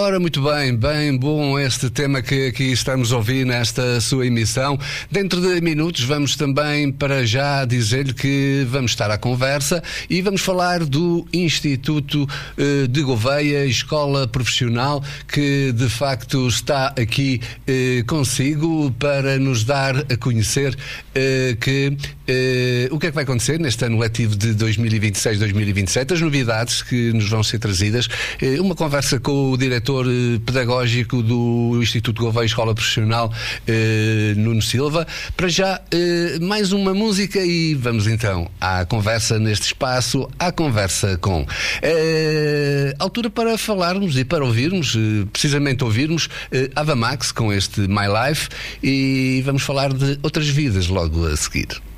Ora, muito bem, bem bom este tema que aqui estamos a ouvir nesta sua emissão. Dentro de minutos vamos também para já dizer-lhe que vamos estar à conversa e vamos falar do Instituto de Gouveia, escola profissional, que de facto está aqui consigo para nos dar a conhecer o que é que vai acontecer neste ano letivo de 2026-2027, as novidades que nos vão ser trazidas, uma conversa com o diretor pedagógico do Instituto de Gouveia, Escola Profissional, Nuno Silva. Para já, mais uma música e vamos então à conversa neste espaço, à conversa com altura para falarmos e para ouvirmos, precisamente ouvirmos Ava Max com este My Life, e vamos falar de outras vidas logo a seguir.